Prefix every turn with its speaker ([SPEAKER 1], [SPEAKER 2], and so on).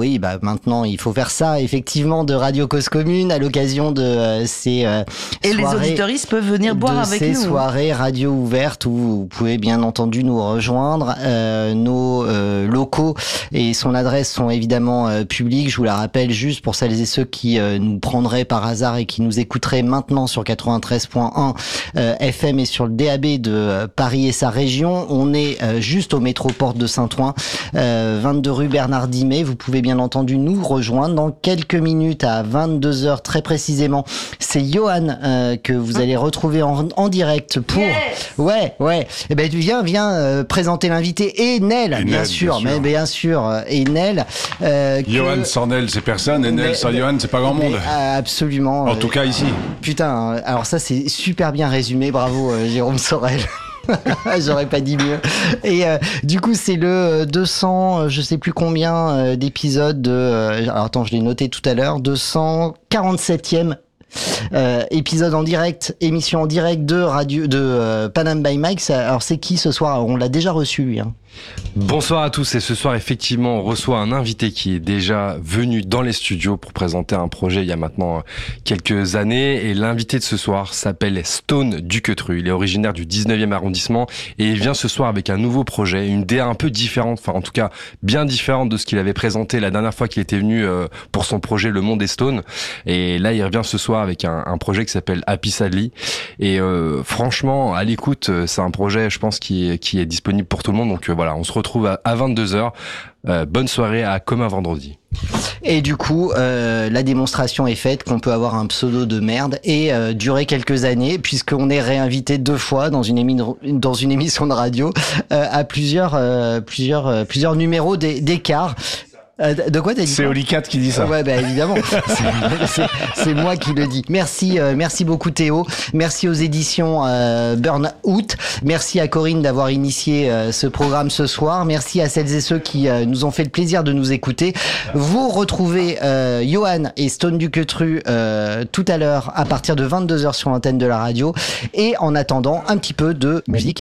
[SPEAKER 1] Oui, bah maintenant il faut faire ça effectivement de Radio Cause Commune à l'occasion de ces
[SPEAKER 2] et
[SPEAKER 1] soirées,
[SPEAKER 2] les auditeuristes peuvent venir boire avec nous.
[SPEAKER 1] Ces soirées radio ouvertes où vous pouvez bien entendu nous rejoindre. Nos locaux et son adresse sont évidemment publics. Je vous la rappelle juste pour celles et ceux qui nous prendraient par hasard et qui nous écouteraient maintenant sur 93.1 FM et sur le DAB de Paris et sa région. On est juste au métro Porte de Saint-Ouen, 22 rue Bernard Dimet. Vous pouvez bien entendu nous rejoindre dans quelques minutes à 22h très précisément. C'est Johan que vous allez retrouver en direct pour... Ouais. Eh ben, viens présenter l'invité et Nel, bien sûr. Mais bien sûr, et Nel.
[SPEAKER 3] Johan sans Nel, c'est personne, et Nel sans Johan, c'est pas grand monde.
[SPEAKER 1] Absolument.
[SPEAKER 3] En tout cas, ici.
[SPEAKER 1] Putain, alors ça, c'est super bien résumé. Bravo, Jérôme Sorel. J'aurais pas dit mieux. Et du coup, c'est le 200, je sais plus combien d'épisodes de... alors attends, je l'ai noté tout à l'heure. 247e épisode en direct, émission en direct de radio de Panam by Mike. Alors c'est qui ce soir? On l'a déjà reçu lui.
[SPEAKER 4] Bonsoir à tous, et ce soir effectivement on reçoit un invité qui est déjà venu dans les studios pour présenter un projet il y a maintenant quelques années, et l'invité de ce soir s'appelle Stone Duquetru. Il est originaire du 19e arrondissement et il vient ce soir avec un nouveau projet, une idée un peu différente, enfin en tout cas bien différente de ce qu'il avait présenté la dernière fois qu'il était venu pour son projet Le Monde est Stone, et là il revient ce soir avec un projet qui s'appelle Happy Sadly, et franchement à l'écoute c'est un projet je pense qui est disponible pour tout le monde, donc voilà, on se retrouve à 22h. Bonne soirée à Comme un vendredi.
[SPEAKER 1] Et du coup, la démonstration est faite qu'on peut avoir un pseudo de merde et durer quelques années, puisqu'on est réinvité 2 fois dans une émission de radio à plusieurs numéros d'écart. De quoi t'as dit?
[SPEAKER 3] C'est Olicat qui dit ça.
[SPEAKER 1] Ouais, bah évidemment. C'est moi qui le dis. Merci beaucoup Théo. Merci aux éditions Burnout. Merci à Corinne d'avoir initié ce programme ce soir. Merci à celles et ceux qui nous ont fait le plaisir de nous écouter. Vous retrouvez Johan et Stone Duquetru tout à l'heure à partir de 22h sur l'antenne de la radio. Et en attendant, un petit peu de musique.